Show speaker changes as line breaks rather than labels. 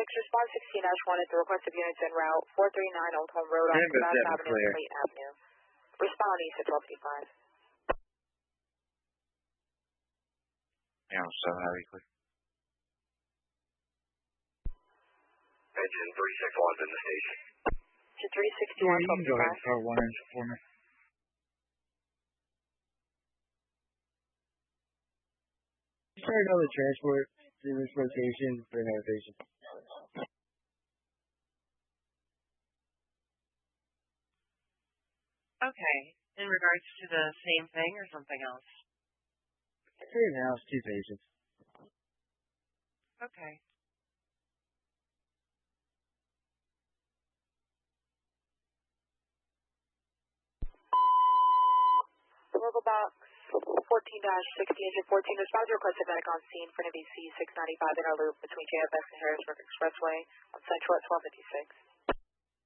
respond 16-1 at the request of units en route 439 Old Home Road on Bass Avenue and Clayton Avenue. Respond east at 1255.
Yeah, so highway clear.
Engine 361's in the station.
To 361,
you can go ahead and start 1 engine for me. Start all the transport to this location for navigation.
Okay. In regards to the same thing or something else?
Right now, it's 2 patients.
Okay.
Local box 14-60, engine 14, response requested medic on scene for NBC 695 in our loop between JFS and Harrisburg Expressway on Central at 1256.